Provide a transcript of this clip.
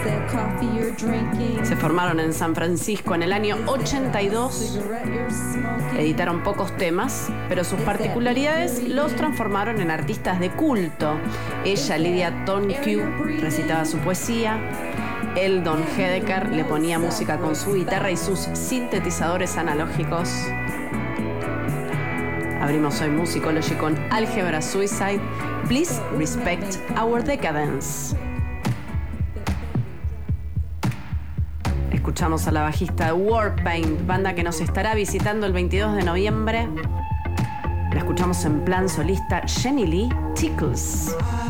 Se formaron en San Francisco en el año 82. Editaron pocos temas, pero sus particularidades los transformaron en artistas de culto. Ella, Lydia Tonque, recitaba su poesía. Él, Don Hedeker, le ponía música con su guitarra y sus sintetizadores analógicos. Abrimos hoy Musicology con Algebra Suicide. Please respect our decadence. Escuchamos a la bajista de Warpaint, banda que nos estará visitando el 22 de noviembre. La escuchamos en plan solista, Jenny Lee Tickles.